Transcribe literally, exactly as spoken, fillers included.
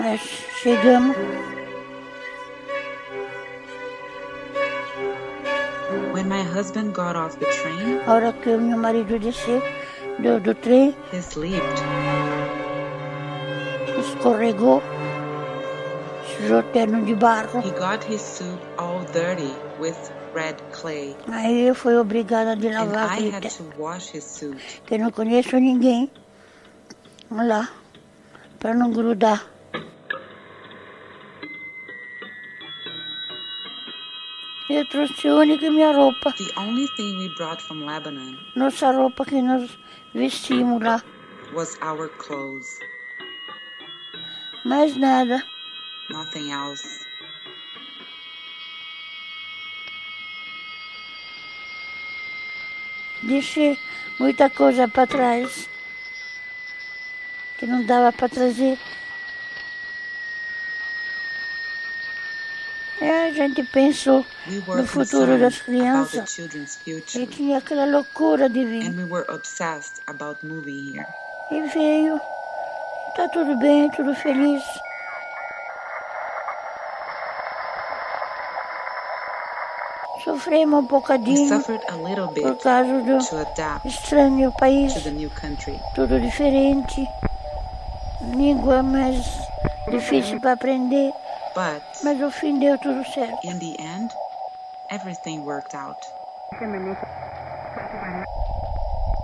Nós chegamos. When my husband got off the train, A hora que o meu marido desceu do, do trem, he slipped. escorregou, sujou terno de barro. He got his suit all dirty with red clay, Aí eu fui obrigada a and lavar I aquele had terno, to wash his suit. que eu não conheço ninguém. Vamos lá, para não grudar. Eu trouxe a única minha roupa, The only thing we brought from Lebanon nossa roupa que nós vestimos lá. was our clothes, Mais nada. nothing else. Deixei muita coisa para trás, que não dava para trazer. É, a gente pensou We were no futuro das concerned about the crianças children's e future, tinha aquela loucura de vir. and we were obsessed about moving here. E veio, tá tudo bem, tudo feliz. Sofremos um We bocadinho suffered a little por bit causa do to adapt estranho país, to the new country, tudo diferente, língua mais difícil para aprender, but mas no fim deu tudo certo. in the end, everything worked out.